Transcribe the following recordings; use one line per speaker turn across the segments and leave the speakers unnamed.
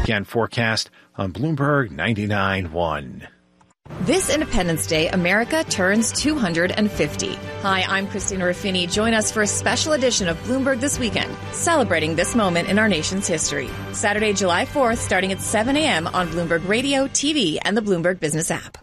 Weekend forecast on Bloomberg 99.1.
This Independence Day, America turns 250. Hi, I'm Christina Ruffini. Join us for a special edition of Bloomberg This Weekend, celebrating this moment in our nation's history. Saturday, July 4th, starting at 7 a.m. on Bloomberg Radio, TV, and the Bloomberg Business app.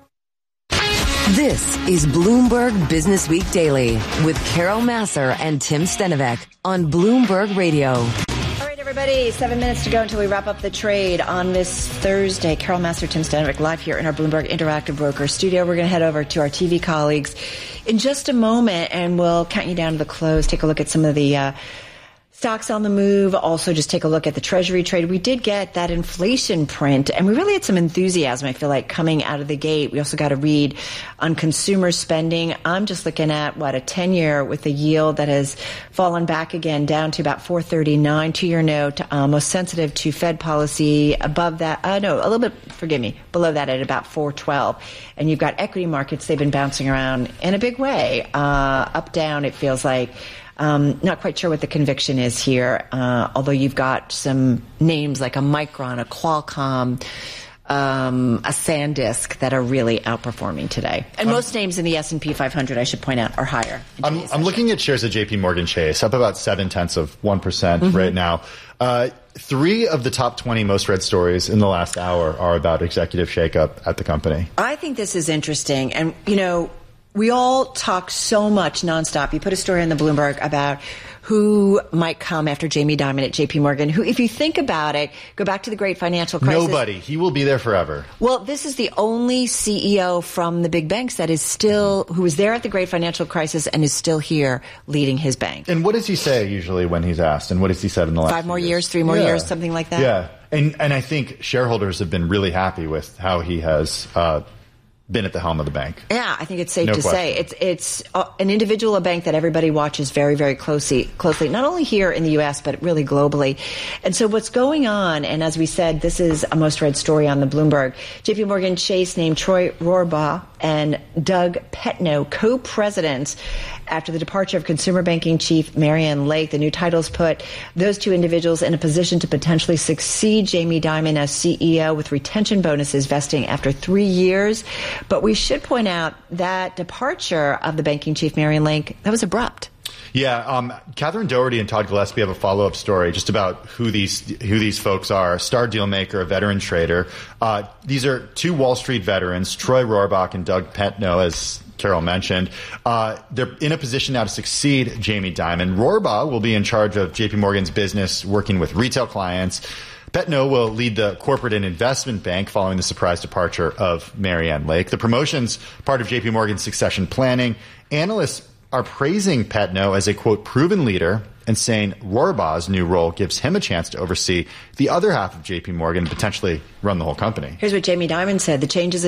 This is Bloomberg Business Week Daily with Carol Massar and Tim Stenovec on Bloomberg Radio.
Everybody, 7 minutes to go until we wrap up the trade on this Thursday. Carol Massar, Tim Stenovec, live here in our Bloomberg Interactive Broker studio. We're going to head over to our TV colleagues in just a moment, and we'll count you down to the close, take a look at some of the stocks on the move. Also, just take a look at the Treasury trade. We did get that inflation print, and we really had some enthusiasm, I feel like, coming out of the gate. We also got a read on consumer spending. I'm just looking at, a 10-year with a yield that has fallen back again down to about 4.39, 2-year note, most sensitive to Fed policy. Above that, below that at about 4.12. And you've got equity markets. They've been bouncing around in a big way. Up, down, it feels like. Not quite sure what the conviction is here, although you've got some names like a Micron, a Qualcomm, a SanDisk that are really outperforming today. And most names in the S&P 500, I should point out, are higher.
I'm looking at shares of JP Morgan Chase, up about 0.7% right now. 3 of the top 20 most read stories in the last hour are about executive shakeup at the company.
I think this is interesting. And, we all talk so much nonstop. You put a story in the Bloomberg about who might come after Jamie Dimon at JP Morgan, who, if you think about it, go back to the great financial crisis.
Nobody. He will be there forever.
Well, this is the only CEO from the big banks that is still, who was there at the great financial crisis and is still here leading his bank.
And what does he say usually when he's asked? And what has he said in the last
5 more years, 3 more years, something like that?
Yeah. And I think shareholders have been really happy with how he has been at the helm of the bank.
Yeah, I think it's safe to say it's an individual, a bank that everybody watches very, very closely, not only here in the U.S., but really globally. And so what's going on, and as we said, this is a most read story on the Bloomberg. JP Morgan Chase named Troy Rohrbaugh and Doug Petno co-presidents after the departure of consumer banking chief Marianne Lake. The new titles put those 2 individuals in a position to potentially succeed Jamie Dimon as CEO, with retention bonuses vesting after 3 years. But we should point out that departure of the banking chief, Marianne Lake, that was abrupt.
Yeah, Catherine Doherty and Todd Gillespie have a follow-up story just about who these folks are. Star deal maker, a veteran trader. These are 2 Wall Street veterans, Troy Rohrbaugh and Doug Petno, as Carol mentioned. They're in a position now to succeed Jamie Dimon. Rohrbaugh will be in charge of JP Morgan's business, working with retail clients. Petno will lead the corporate and investment bank following the surprise departure of Marianne Lake. The promotion's part of JP Morgan's succession planning. Analysts are praising Petno as a, quote, proven leader, and saying Rohrbaugh's new role gives him a chance to oversee the other half of JP Morgan and potentially run the whole company.
Here's what Jamie Dimon said. The changes